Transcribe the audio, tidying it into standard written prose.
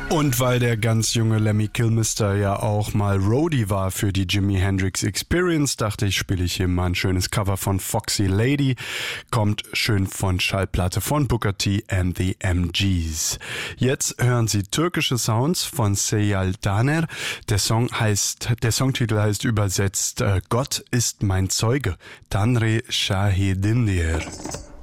Und weil der ganz junge Lemmy Kilmister ja auch mal Roadie war für die Jimi Hendrix Experience, dachte ich, spiele ich hier mal ein schönes Cover von Foxy Lady. Kommt schön von Schallplatte von Booker T and the MGs. Jetzt hören Sie türkische Sounds von Seyal Daner. Der Songtitel heißt übersetzt Gott ist mein Zeuge. Tanrı şahidimdir.